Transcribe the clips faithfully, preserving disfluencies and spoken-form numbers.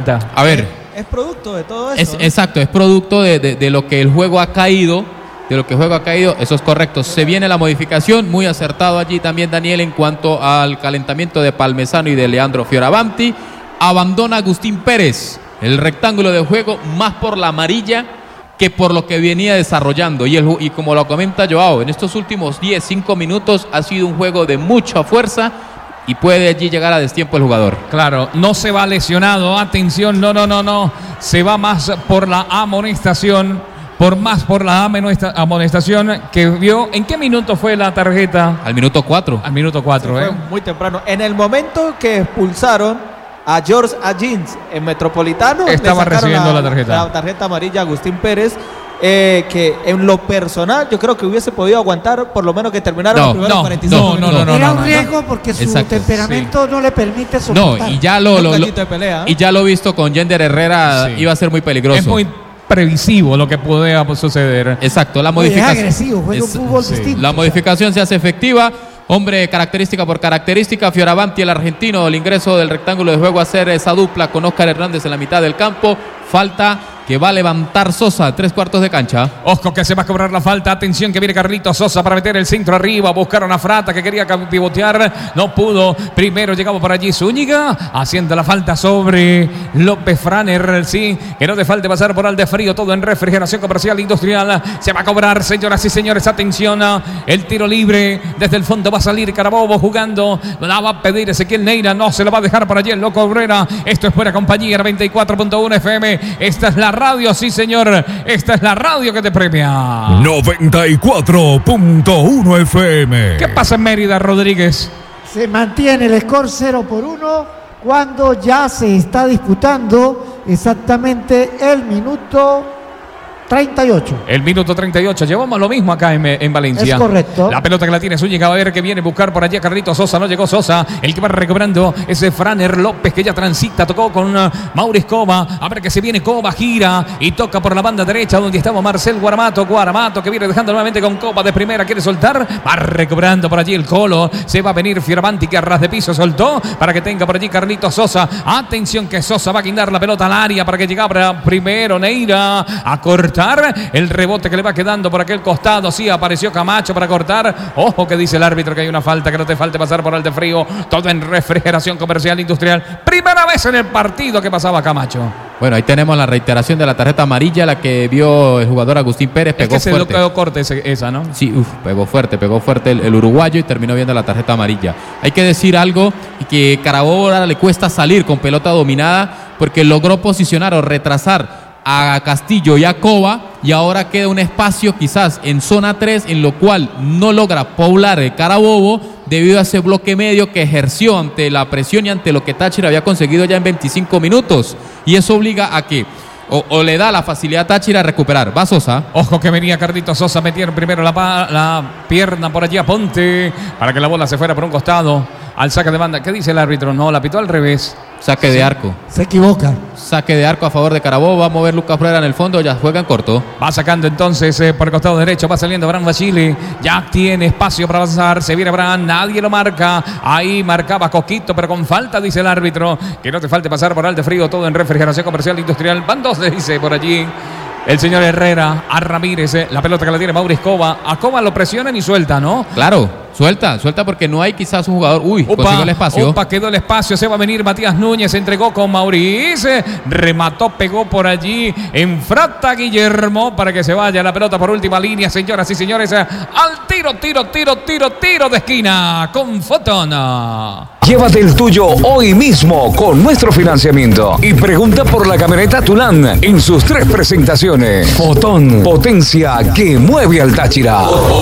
falta. A ver. Es, es producto de todo eso. Es, ¿no? Exacto, es producto de, de, de lo que el juego ha caído. De lo que el juego ha caído, eso es correcto. Se viene la modificación, muy acertado allí también Daniel en cuanto al calentamiento de Palmesano y de Leandro Fioravanti. Abandona Agustín Pérez el rectángulo de juego más por la amarilla que por lo que venía desarrollando. Y, el, y como lo comenta Joao, en estos últimos diez, cinco minutos ha sido un juego de mucha fuerza y puede allí llegar a destiempo el jugador. Claro, no se va lesionado, atención, no, no, no, no, se va más por la amonestación. Por más por la amonestación que vio. ¿En qué minuto fue la tarjeta? Al minuto cuatro. Al minuto cuatro, ¿eh? Fue muy temprano. En el momento que expulsaron a George Agins en Metropolitano, estaba recibiendo la, la tarjeta. La tarjeta amarilla a Agustín Pérez. Eh, que en lo personal yo creo que hubiese podido aguantar por lo menos que terminara no, los primeros no, cuarenta y cinco no, minutos. no, no, Era no, un no, riesgo no. porque su Exacto, temperamento sí. no le permite soportar. No, y ya lo, lo, lo de pelea, ¿eh? y ya lo visto con Yender Herrera, sí. Iba a ser muy peligroso. Es muy previsivo lo que podía suceder. Exacto, la Oye, modificación. es agresivo, juega un fútbol sí. distinto. La modificación se hace efectiva. Hombre, característica por característica, Fioravanti, el argentino, el ingreso del rectángulo de juego a hacer esa dupla con Óscar Hernández en la mitad del campo. Falta que va a levantar Sosa, tres cuartos de cancha. Ojo que se va a cobrar la falta. Atención que viene Carlitos Sosa para meter el centro arriba. Buscaron a Frata que quería pivotear. No pudo. Primero llegamos por allí Zúñiga. Haciendo la falta sobre López Franer. Sí, que no te falte pasar por Aldefrío. Todo en refrigeración comercial industrial. Se va a cobrar, señoras y señores. Atención. El tiro libre. Desde el fondo va a salir Carabobo jugando. La va a pedir Ezequiel Neira. No se lo va a dejar por allí el Loco Obrera. Esto es Buena Compañía noventa y cuatro punto uno F M. Esta es la radio, sí señor. Esta es la radio que te premia. noventa y cuatro punto uno F M. ¿Qué pasa en Mérida, Rodríguez? Se mantiene el score cero por uno cuando ya se está disputando exactamente el minuto treinta y ocho. El minuto treinta y ocho. Llevamos lo mismo acá en, en Valencia. Es correcto. La pelota que la tiene Zúñiga. A ver que viene a buscar por allí a Carlitos Sosa. No llegó Sosa. El que va recobrando ese Franer López que ya transita. Tocó con uh, Maurice Cova. A ver que se viene Cova. Gira y toca por la banda derecha donde estaba Marcel Guaramato. Guaramato que viene dejando nuevamente con Cova de primera. Quiere soltar. Va recobrando por allí el Colo. Se va a venir Fioravanti que a ras de piso soltó para que tenga por allí Carlitos Sosa. Atención que Sosa va a guindar la pelota al área para que llegara primero Neira a cortar. El rebote que le va quedando por aquel costado. Sí, apareció Camacho para cortar. Ojo que dice el árbitro que hay una falta, que no te falte pasar por Aldefrío. Todo en refrigeración comercial industrial. Primera vez en el partido que pasaba Camacho. Bueno, ahí tenemos la reiteración de la tarjeta amarilla, la que vio el jugador Agustín Pérez. Pegó es que fuerte. Se lo quedó corte ese, esa, ¿no? Sí, uf, pegó fuerte, pegó fuerte el, el uruguayo y terminó viendo la tarjeta amarilla. Hay que decir algo, y que Carabobo ahora le cuesta salir con pelota dominada porque logró posicionar o retrasar a Castillo y a Cova, y ahora queda un espacio quizás en zona tres en lo cual no logra poblar el Carabobo debido a ese bloque medio que ejerció ante la presión y ante lo que Táchira había conseguido ya en veinticinco minutos, y eso obliga a que o, o le da la facilidad a Táchira a recuperar. Va Sosa. Ojo que venía Carlitos Sosa, metieron primero la, la pierna por allí a Ponte para que la bola se fuera por un costado al saque de banda. ¿Qué dice el árbitro? No, la pitó al revés. Saque de arco. Se equivoca. Saque de arco a favor de Carabobo. Va a mover Lucas Brera en el fondo. Ya juega en corto. Va sacando entonces eh, por el costado derecho. Va saliendo Abraham Basile. Ya tiene espacio para avanzar. Se viene Abraham. Nadie lo marca. Ahí marcaba Coquito, pero con falta, dice el árbitro. Que no te falte pasar por Aldefrío. Todo en refrigeración comercial industrial. Van dos, le dice por allí el señor Herrera a Ramírez. Eh, la pelota que la tiene Maurice Cova. A Cova lo presionan y suelta, ¿no? Claro. Suelta, suelta porque no hay quizás un jugador. Uy, Upa, consiguió el espacio. Upa, quedó el espacio. Se va a venir Matías Núñez. Entregó con Maurice. Remató, pegó por allí. Enfrata Guillermo para que se vaya la pelota por última línea. Señoras y señores, al tiro, tiro, tiro, tiro, tiro de esquina con Fotona. Llévate el tuyo hoy mismo con nuestro financiamiento y pregunta por la camioneta Tulán en sus tres presentaciones. Fotón, potencia que mueve al Táchira.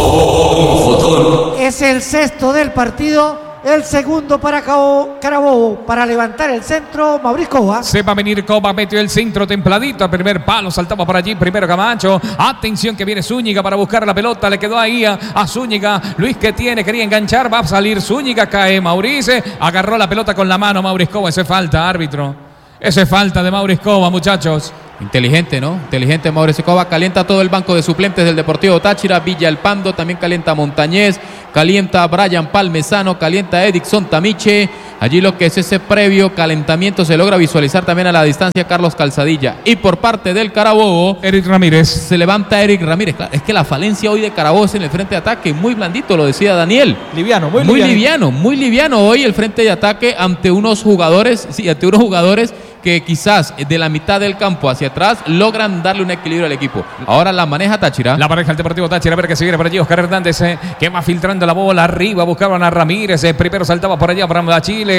Es el sexto del partido, el segundo para Carabobo, para levantar el centro, Maurice Cova. Se va a venir Cova, metió el centro templadito, al primer palo, saltaba por allí, primero Camacho. Atención que viene Zúñiga para buscar la pelota, le quedó ahí a, a Zúñiga. Luis que tiene, quería enganchar, va a salir Zúñiga, cae Maurice, agarró la pelota con la mano Maurice Cova. Eso es falta, árbitro. Eso es falta de Maurice Cova, muchachos. Inteligente, ¿no? Inteligente Mauricio Cova. Calienta todo el banco de suplentes del Deportivo Táchira. Villa El Pando, también calienta Montañez, calienta Brian Palmesano, calienta Edixon Tamiche, Allí lo que es ese previo calentamiento se logra visualizar también a la distancia Carlos Calzadilla. Y por parte del Carabobo, Eric Ramírez. se levanta Eric Ramírez. Claro, es que la falencia hoy de Carabobo es en el frente de ataque, muy blandito, lo decía Daniel. Liviano, muy, Muy liviano. liviano, muy liviano hoy el frente de ataque ante unos jugadores, sí, ante unos jugadores que quizás de la mitad del campo hacia atrás logran darle un equilibrio al equipo. Ahora la maneja Táchira. La pareja del Deportivo Táchira, a ver que se viene por allí Oscar Hernández, eh, que va filtrando la bola arriba, buscaban a Ramírez, eh, primero saltaba por allá para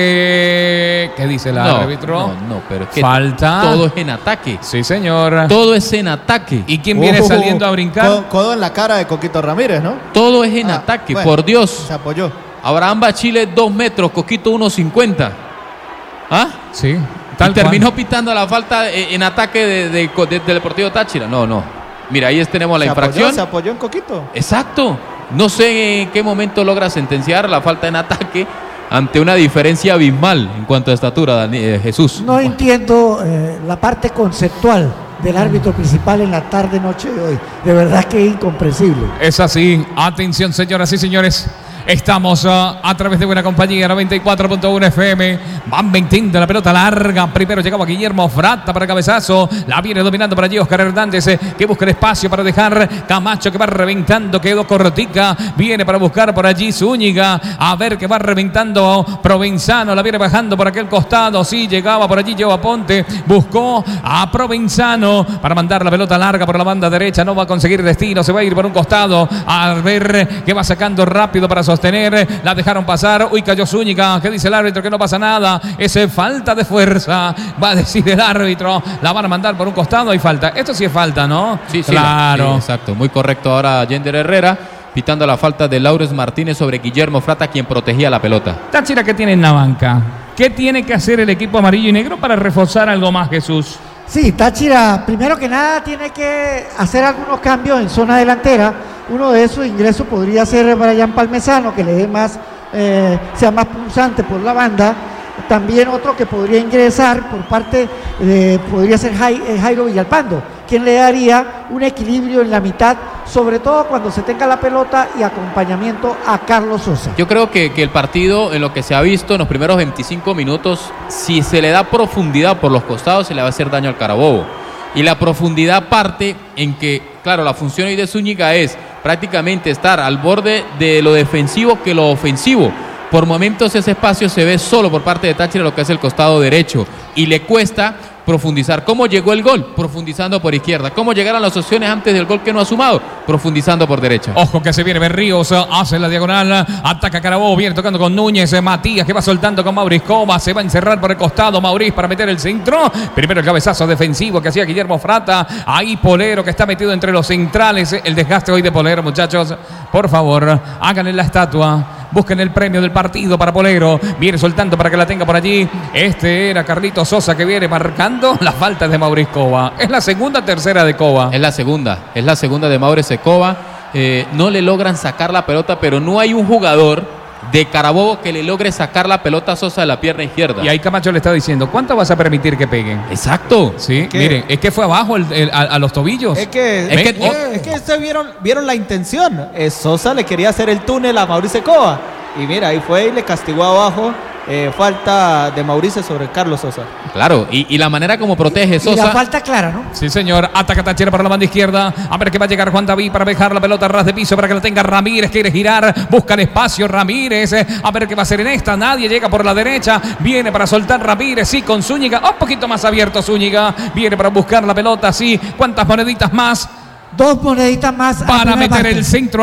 Chile. ¿Qué dice el No, árbitro? no, no, pero es que Falta. todo es en ataque. Sí, señor. Todo es en ataque. ¿Y quién viene Uh, saliendo a brincar? Codo, codo en la cara de Coquito Ramírez, ¿no? Todo es en Ah, ataque, bueno, por Dios. Se apoyó. Abraham Bachile, dos metros, Coquito uno cincuenta. ¿Ah? Sí. Y Tal terminó cual. pitando la falta en, en ataque de, de, de- del Deportivo Táchira. No, no. Mira, ahí tenemos la se infracción. Apoyó, se apoyó en Coquito. Exacto. No sé en qué momento logra sentenciar la falta en ataque ante una diferencia abismal en cuanto a estatura, Dani- eh, Jesús. No entiendo eh, la parte conceptual del árbitro principal en la tarde-noche de hoy. De verdad que es incomprensible. Es así. Atención, señoras y señores. Estamos uh, a través de Buena Compañía, noventa y cuatro punto uno F M. Van veinte, la pelota larga. Primero llegaba Guillermo Frata para cabezazo. La viene dominando por allí Oscar Hernández, eh, que busca el espacio para dejar Camacho, que va reventando. Quedó cortica. Viene para buscar por allí Zúñiga. A ver que va reventando Provenzano. La viene bajando por aquel costado. Sí, llegaba por allí Joa Ponte. Buscó a Provenzano para mandar la pelota larga por la banda derecha. No va a conseguir destino. Se va a ir por un costado. A ver que va sacando rápido para sostener. La dejaron pasar. Uy, cayó Zúñiga. ¿Qué dice el árbitro? Que no pasa nada. Es falta de fuerza. Va a decir el árbitro. La van a mandar por un costado. Hay falta. Esto sí es falta, ¿no? Sí, sí. Claro. Sí, exacto. Muy correcto ahora Yender Herrera, pitando la falta de Laures Martínez sobre Guillermo Frata, quien protegía la pelota. Táchira, ¿qué tiene en la banca? ¿Qué tiene que hacer el equipo amarillo y negro para reforzar algo más, Jesús? Sí, Táchira, primero que nada, tiene que hacer algunos cambios en zona delantera. Uno de esos ingresos podría ser Brian Palmesano, que le dé más, eh, sea más punzante por la banda. También otro que podría ingresar por parte de, podría ser Jai- eh, Jairo Villalpando, quien le daría un equilibrio en la mitad, sobre todo cuando se tenga la pelota y acompañamiento a Carlos Sosa. Yo creo que, que el partido, en lo que se ha visto en los primeros veinticinco minutos, si se le da profundidad por los costados, se le va a hacer daño al Carabobo. Y la profundidad parte en que, claro, la función hoy de Zúñiga es prácticamente estar al borde de lo defensivo que lo ofensivo. Por momentos ese espacio se ve solo por parte de Táchira, lo que es el costado derecho, y le cuesta profundizar. ¿Cómo llegó el gol? Profundizando por izquierda. ¿Cómo llegaron las opciones antes del gol que no ha sumado? Profundizando por derecha. Ojo que se viene Berríos, hace la diagonal, ataca Carabobo, viene tocando con Núñez, Matías que va soltando con Mauriz Coma, se va a encerrar por el costado Mauriz para meter el centro. Primero el cabezazo defensivo que hacía Guillermo Frata, ahí Polero que está metido entre los centrales. El desgaste hoy de Polero, muchachos, por favor, háganle la estatua. Busquen el premio del partido para Polero. Viene soltando para que la tenga por allí. Este era Carlitos Sosa que viene marcando la falta de Mauriz Cova. Es la segunda, tercera de Cova. Es la segunda, es la segunda de Mauricio Secova. Eh, no le logran sacar la pelota, pero no hay un jugador de Carabobo que le logre sacar la pelota a Sosa de la pierna izquierda. Y ahí Camacho le está diciendo, ¿cuánto vas a permitir que peguen? Exacto. Sí, ¿Qué? miren, es que fue abajo el- el- a, a los tobillos. Es que, Es es que- que, es que ustedes vieron, vieron la intención. Eh, Sosa le quería hacer el túnel a Mauricio Cova. Y mira, ahí fue y le castigó abajo. Eh, falta de Mauricio sobre Carlos Sosa. Claro, y, y la manera como protege Y la Sosa. falta clara, ¿no? Sí, señor. Ataca Táchira por la banda izquierda. A ver que va a llegar Juan David para dejar la pelota a ras de piso para que la tenga Ramírez. Quiere girar. Busca el espacio Ramírez. Eh, A ver qué va a hacer en esta. Nadie llega por la derecha. Viene para soltar Ramírez. Sí, con Zúñiga. Un poquito más abierto Zúñiga. Viene para buscar la pelota. Sí. ¿Cuántas moneditas más? Dos moneditas más. a Para primera meter parte. el centro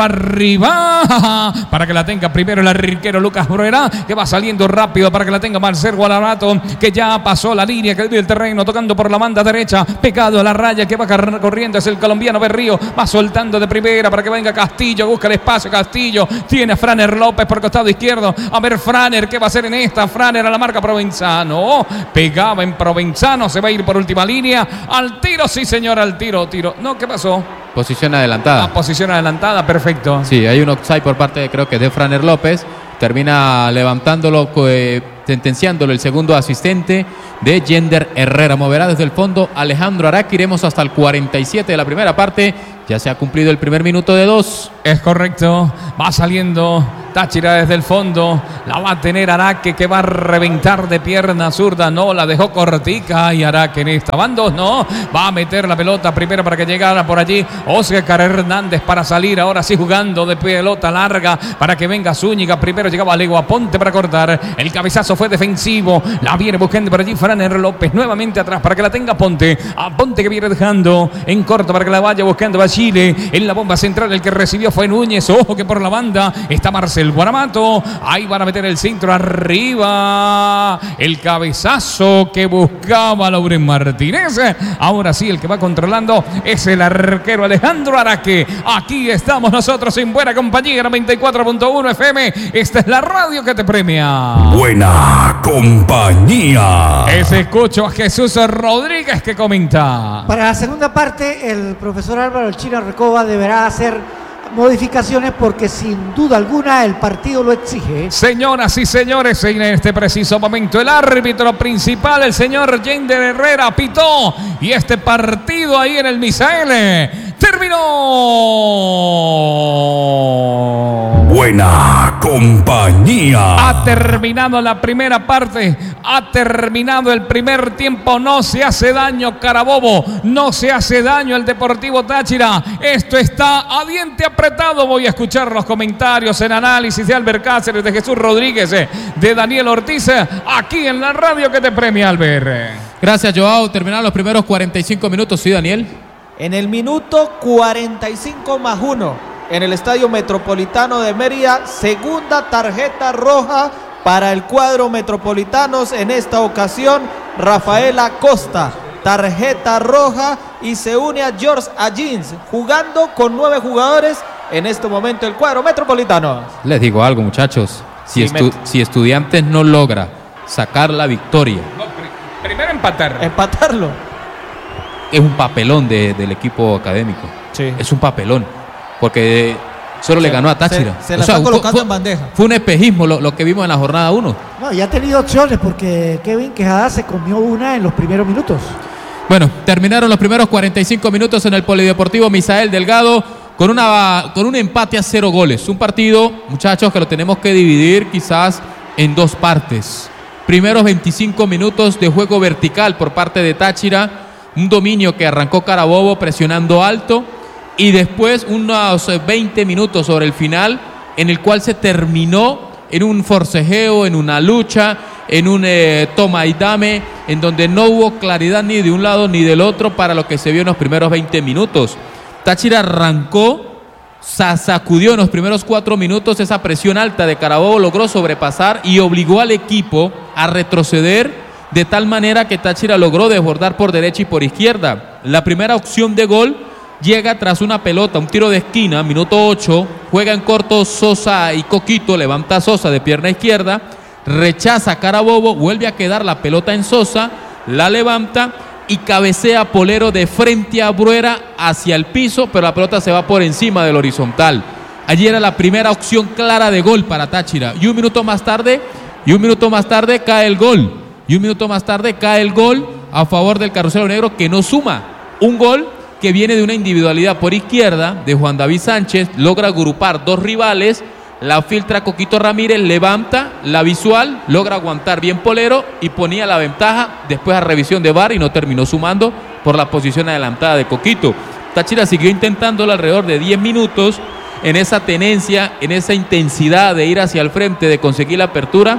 arriba, para que la tenga primero el arquero Lucas Bruera, que va saliendo rápido para que la tenga Marcel Gualarato, que ya pasó la línea, que el terreno, tocando por la banda derecha, pegado a la raya, que va car- corriendo, es el colombiano Berrío, va soltando de primera para que venga Castillo, busca el espacio Castillo, tiene a Franer López por costado izquierdo, a ver Franer, ¿qué va a hacer en esta? Franer a la marca Provenzano, pegaba en Provenzano, se va a ir por última línea, al tiro, sí señor, al tiro, tiro, no, ¿qué pasó? Posición Ah, adelantada. posición adelantada, perfecto. Sí, hay un offside por parte de, creo que de Franer López. Termina levantándolo, eh, sentenciándolo el segundo asistente de Yender Herrera. Moverá desde el fondo Alejandro Araque. Iremos hasta el cuarenta y siete de la primera parte. Ya se ha cumplido el primer minuto de dos. Es correcto. Va saliendo Táchira desde el fondo. La va a tener Araque, que va a reventar de pierna zurda. No, la dejó cortica. Y Araque en esta. Van dos, no. Va a meter la pelota primero para que llegara por allí Oscar Hernández para salir. Ahora sí jugando de pelota larga para que venga Zúñiga. Primero llegaba Lego Aponte para cortar. El cabezazo fue defensivo. La viene buscando por allí Franer López. Nuevamente atrás para que la tenga Aponte. Aponte que viene dejando en corto para que la vaya buscando a Chile. En la bomba central el que recibió fue Núñez. Ojo que por la banda está Marcel Guaramato. Ahí van a meter el centro arriba. El cabezazo que buscaba Lauren Martínez. Ahora sí el que va controlando es el arquero Alejandro Araque. Aquí estamos nosotros en buena compañía, noventa y cuatro punto uno F M. Esta es la radio que te premia. Buena compañía. Ese escucho a Jesús Rodríguez que comenta. Para la segunda parte, el profesor Álvaro El Chino Recoba deberá hacer modificaciones porque sin duda alguna el partido lo exige. Señoras y señores, en este preciso momento el árbitro principal, el señor Yender Herrera, pitó y este partido ahí en el Misael terminó. Buena compañía. Ha terminado la primera parte, ha terminado el primer tiempo. No se hace daño Carabobo, no se hace daño el Deportivo Táchira. Esto está a diente apretado. Voy a escuchar los comentarios en análisis de Albert Cáceres, de Jesús Rodríguez, de Daniel Ortiz, aquí en la radio que te premia, Albert. Gracias, Joao. Terminaron los primeros cuarenta y cinco minutos. Sí, Daniel. En el minuto cuarenta y cinco más uno, en el Estadio Metropolitano de Mérida, segunda tarjeta roja para el cuadro Metropolitanos. En esta ocasión, Rafael Acosta, tarjeta roja, y se une a George Agins, jugando con nueve jugadores en este momento el cuadro Metropolitano. Les digo algo, muchachos. Si, Sí, estu met- si Estudiantes no logra sacar la victoria, No, pr- primero empatar. Empatarlo. es un papelón de, del equipo académico. Sí. Es un papelón. Porque solo Se- le ganó a Táchira. se- se la está fue- colocando fue, en bandeja. Fue un espejismo lo, lo que vimos en la jornada uno. No, ya ha tenido opciones porque Kevin Quejada se comió una en los primeros minutos. Bueno, terminaron los primeros cuarenta y cinco minutos en el Polideportivo Misael Delgado con, una, con un empate a cero goles. Un partido, muchachos, que lo tenemos que dividir quizás en dos partes. Primeros veinticinco minutos de juego vertical por parte de Táchira. Un dominio que arrancó Carabobo presionando alto. Y después unos veinte minutos sobre el final en el cual se terminó en un forcejeo, en una lucha, en un eh, toma y dame, en donde no hubo claridad ni de un lado ni del otro para lo que se vio en los primeros veinte minutos. Táchira arrancó, sacudió en los primeros cuatro minutos esa presión alta de Carabobo, logró sobrepasar y obligó al equipo a retroceder de tal manera que Táchira logró desbordar por derecha y por izquierda. La primera opción de gol llega tras una pelota, un tiro de esquina, minuto ocho, juega en corto Sosa y Coquito, levanta Sosa de pierna izquierda, rechaza Carabobo, vuelve a quedar la pelota en Sosa, la levanta y cabecea Polero de frente a Bruera hacia el piso, pero la pelota se va por encima del horizontal. Allí era la primera opción clara de gol para Táchira. Y un minuto más tarde, y un minuto más tarde cae el gol. Y un minuto más tarde cae el gol a favor del Carrusel Negro, que no suma. Un gol que viene de una individualidad por izquierda de Juan David Sánchez, logra agrupar dos rivales, la filtra Coquito Ramírez, levanta la visual, logra aguantar bien Polero y ponía la ventaja después a revisión de V A R y no terminó sumando por la posición adelantada de Coquito. Táchira siguió intentándolo alrededor de diez minutos en esa tenencia, en esa intensidad de ir hacia el frente, de conseguir la apertura,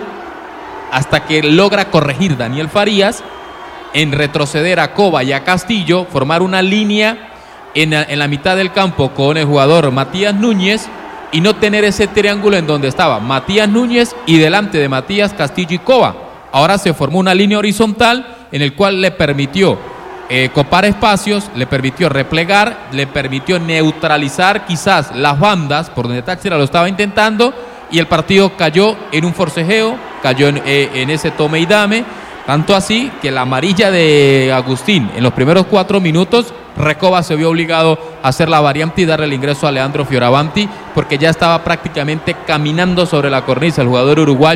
hasta que logra corregir Daniel Farías en retroceder a Cova y a Castillo, formar una línea en la, en la mitad del campo con el jugador Matías Núñez y no tener ese triángulo en donde estaba Matías Núñez y delante de Matías Castillo y Cova. Ahora se formó una línea horizontal en el cual le permitió eh, copar espacios, le permitió replegar, le permitió neutralizar quizás las bandas por donde Táchira lo estaba intentando y el partido cayó en un forcejeo, cayó en, eh, en ese tome y dame. Tanto así que la amarilla de Agustín en los primeros cuatro minutos, Recoba se vio obligado a hacer la variante y darle el ingreso a Leandro Fioravanti porque ya estaba prácticamente caminando sobre la cornisa el jugador uruguayo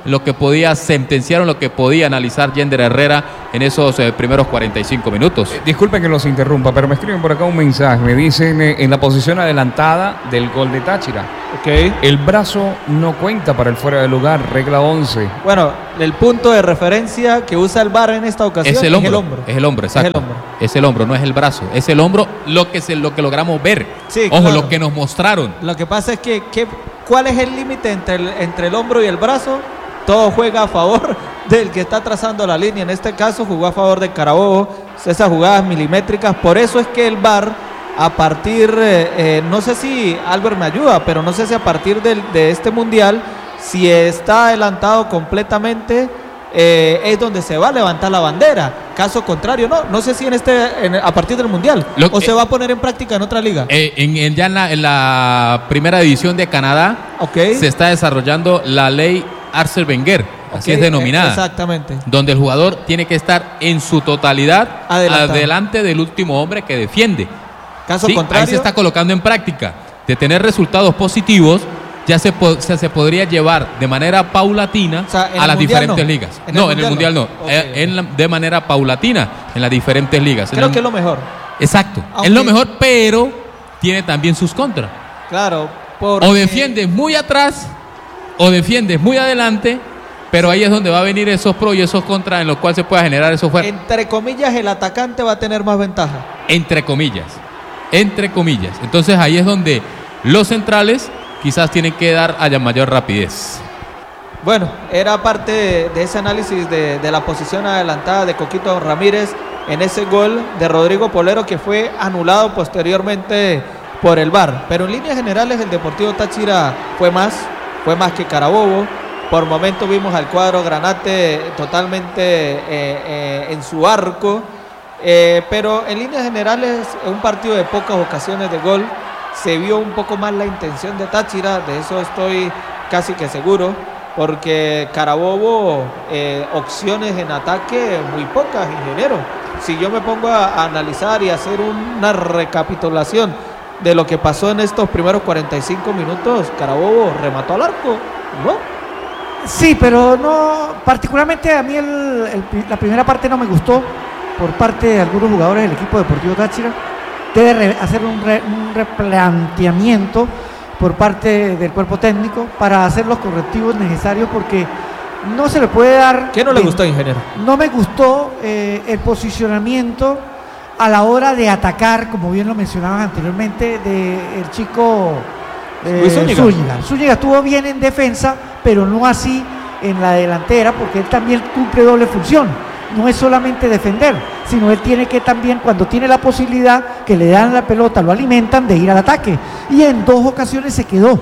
lo que podía sentenciar, lo que podía analizar Yender Herrera en esos eh, primeros cuarenta y cinco minutos. Eh, disculpen que los interrumpa, pero me escriben por acá un mensaje. Me dicen eh, en la posición adelantada del gol de Táchira. Ok. El brazo no cuenta para el fuera de lugar, regla once. Bueno, el punto de referencia que usa el V A R en esta ocasión Es el hombro, es el hombro. es el hombro, exacto. Es el hombro. Es el hombro, no es el brazo. Es el hombro lo que, se, lo que logramos ver. Sí, Ojo, claro. lo que nos mostraron. Lo que pasa es que, que ¿cuál es el límite entre el, entre el hombro y el brazo? Todo juega a favor del que está trazando la línea. En este caso jugó a favor de Carabobo. Esas jugadas milimétricas. Por eso es que el V A R, a partir, eh, eh, no sé si Albert me ayuda, pero no sé si a partir del, de este mundial, si está adelantado completamente, eh, es donde se va a levantar la bandera. Caso contrario, no. No sé si en este, en, a partir del mundial, Lo, o eh, se va a poner en práctica en otra liga. Eh, en, en, ya en la, en la primera división de Canadá Ok. se está desarrollando la ley Arsène Wenger, así Ok, es denominada. Exactamente. Donde el jugador tiene que estar en su totalidad Adelantado. adelante del último hombre que defiende. Caso Sí, contrario. ahí se está colocando en práctica. De tener resultados positivos, ya se, po- se, se podría llevar de manera paulatina O sea, en a el las mundial diferentes no. ligas. En el no, en el mundial mundial no. no. Eh, Ok. en la- de manera paulatina en las diferentes ligas. En Creo la- que es lo mejor. Exacto. Aunque- Es lo mejor, pero tiene también sus contras. Claro. Porque, O defiendes muy atrás o defiendes muy adelante, pero ahí es donde va a venir esos pros y esos contras en los cuales se pueda generar esos fuertes. entre comillas, el atacante va a tener más ventaja. Entre comillas. Entre comillas. Entonces ahí es donde los centrales quizás tienen que dar a la mayor rapidez. Bueno, era parte de, de ese análisis de, de la posición adelantada de Coquito Ramírez en ese gol de Rodrigo Polero que fue anulado posteriormente por el V A R. Pero en líneas generales el Deportivo Táchira fue más, fue más que Carabobo. Por momentos vimos al cuadro Granate totalmente eh, eh, en su arco. Eh, pero en líneas generales, en un partido de pocas ocasiones de gol, se vio un poco más la intención de Táchira, de eso estoy casi que seguro, porque Carabobo, eh, opciones en ataque muy pocas, ingeniero. Si yo me pongo a, a analizar y hacer una recapitulación de lo que pasó en estos primeros cuarenta y cinco minutos, Carabobo remató al arco, ¿no? Sí, pero no, particularmente a mí el, el, la primera parte no me gustó por parte de algunos jugadores del equipo Deportivo Táchira. Debe re, hacer un, re, un replanteamiento por parte del cuerpo técnico para hacer los correctivos necesarios, porque no se le puede dar... ¿Qué no le gustó, ingeniero? No me gustó eh, el posicionamiento a la hora de atacar, como bien lo mencionaban anteriormente, del chico eh, Luis Zúñiga. Zúñiga. Zúñiga estuvo bien en defensa, pero no así en la delantera, porque él también cumple doble función. No es solamente defender, sino él tiene que también, cuando tiene la posibilidad que le dan la pelota, lo alimentan, de ir al ataque. Y en dos ocasiones se quedó.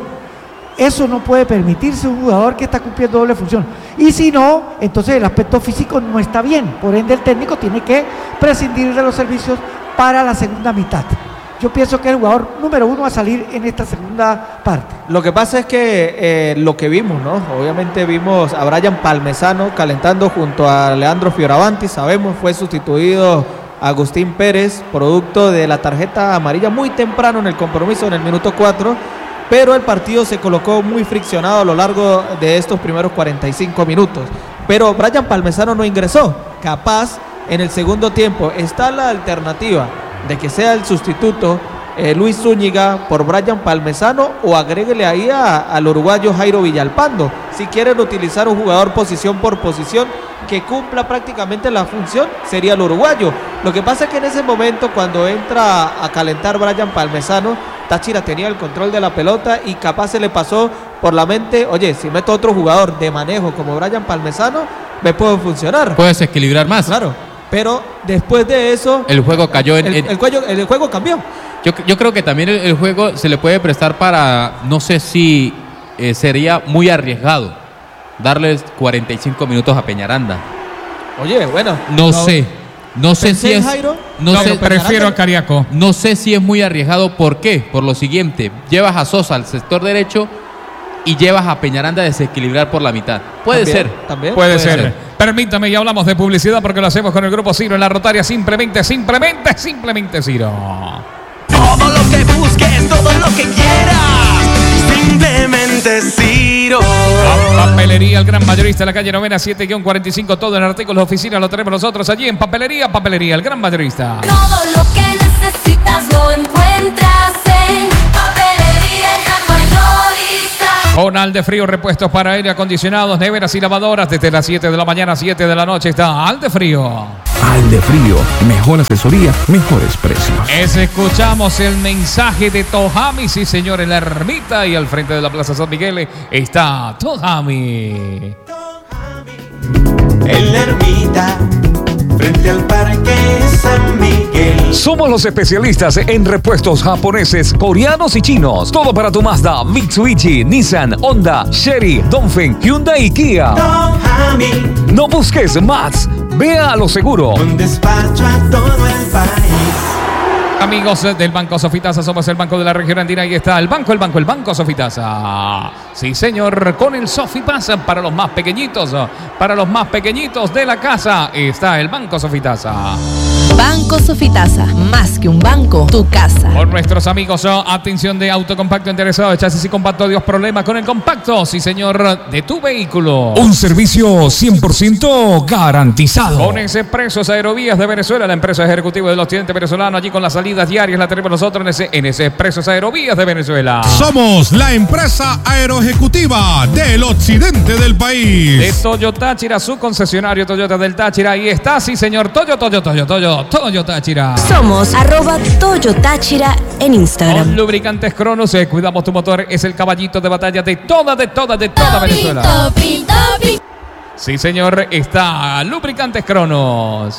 Eso no puede permitirse un jugador que está cumpliendo doble función. Y si no, entonces el aspecto físico no está bien. Por ende, el técnico tiene que prescindir de los servicios para la segunda mitad. Yo pienso que el jugador número uno va a salir en esta segunda parte. Lo que pasa es que eh, lo que vimos, ¿no? Obviamente vimos a Brian Palmesano calentando junto a Leandro Fioravanti. Sabemos, fue sustituido Agustín Pérez, producto de la tarjeta amarilla muy temprano en el compromiso, en el minuto cuatro. Pero el partido se colocó muy friccionado a lo largo de estos primeros cuarenta y cinco minutos. Pero Brian Palmesano no ingresó. Capaz, en el segundo tiempo, está la alternativa de que sea el sustituto eh, Luis Zúñiga por Brian Palmesano, o agréguele ahí a, al uruguayo Jairo Villalpando, si quieren utilizar un jugador posición por posición que cumpla prácticamente la función, sería el uruguayo. Lo que pasa es que en ese momento, cuando entra a calentar Brian Palmesano, Táchira tenía el control de la pelota y capaz se le pasó por la mente, oye, si meto otro jugador de manejo como Brian Palmesano, me puede funcionar. Puedes equilibrar más. Claro, pero después de eso, El juego cayó en... el, en- el cuello- el juego cambió. Yo, yo creo que también el, el juego se le puede prestar para, no sé si eh, sería muy arriesgado darles cuarenta y cinco minutos a Peñaranda. Oye, bueno. No, sé, no sé Pensé si en es, Jairo, no No, sé, prefiero a Cariaco. no sé si es muy arriesgado. ¿Por qué? Por lo siguiente, llevas a Sosa al sector derecho y llevas a Peñaranda a desequilibrar por la mitad. Puede También, ser. También. Puede, Puede ser. ser. Permítame, ya hablamos de publicidad porque lo hacemos con el Grupo Ciro en la Rotaria. Simplemente, simplemente, simplemente Ciro. Todo lo que busques, todo lo que quieras, sin simplemente Ciro. La papelería, el gran mayorista de la calle Novena siete cuarenta y cinco, todo en artículos de oficina lo tenemos nosotros allí en papelería, papelería, el gran mayorista. Todo lo que necesitas lo encuentras en papelería, el gran mayorista. Con Aldefrío, repuestos para aire acondicionados, neveras y lavadoras desde las siete de la mañana a siete de la noche está Aldefrío. Aldefrío, mejor asesoría, mejores precios. Es, escuchamos el mensaje de Tojami, sí señor, en la ermita y al frente de la Plaza San Miguel está Tojami. En la ermita, frente al Parque San Miguel. Somos los especialistas en repuestos japoneses, coreanos y chinos. Todo para tu Mazda, Mitsubishi, Nissan, Honda, Chery, Dongfeng, Hyundai y Kia. Tojami, No busques más. Vea a lo seguro. un despacho a todo el país. Amigos del Banco Sofitasa, somos el banco de la región andina. Ahí está el banco, el banco, el Banco Sofitasa. Sí, señor, con el Sofipasa para los más pequeñitos, para los más pequeñitos de la casa está el Banco Sofitasa. Banco Sofitasa, más que un banco, tu casa. Por nuestros amigos, oh, atención de Autocompacto interesado de chasis y compacto, Dios problema con el compacto, sí señor, de tu vehículo. Un servicio cien por ciento garantizado. Con Expresos Aerovías de Venezuela, la empresa ejecutiva del occidente venezolano, allí con las salidas diarias la tenemos nosotros en ese, en ese Expresos Aerovías de Venezuela. Somos la empresa aeroejecutiva del occidente del De país. Toyo Táchira, su concesionario Toyota del Táchira, ahí está, sí señor, Toyo, Toyo, Toyo, Toyo, Toyo Táchira. Somos arroba Toyo Táchira en Instagram. Con lubricantes Cronos, eh, cuidamos tu motor, es el caballito de batalla de toda, de toda, de toda Venezuela. Topi, topi, topi. Sí señor, está lubricantes Cronos.